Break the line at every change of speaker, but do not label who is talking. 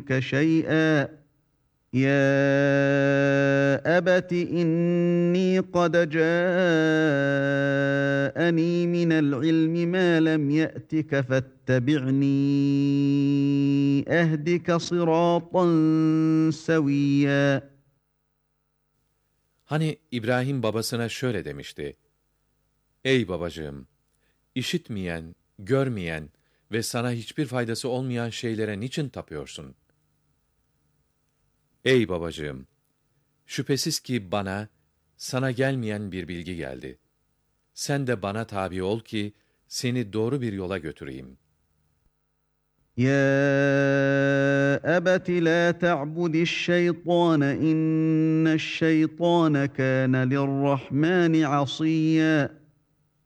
منك شيئا يا أبت إني قد جاءني من العلم ما لم يأتك فاتبعني أهدك صراطا سويا.
Hani İbrahim babasına şöyle demişti: Ey babacığım! İşitmeyen, görmeyen ve sana hiçbir faydası olmayan şeylere niçin tapıyorsun? Ey babacığım! Şüphesiz ki bana, sana gelmeyen bir bilgi geldi. Sen de bana tabi ol ki, seni doğru bir yola götüreyim.
يا أبت لا تعبد الشيطان إن الشيطان كان للرحمن عصيا.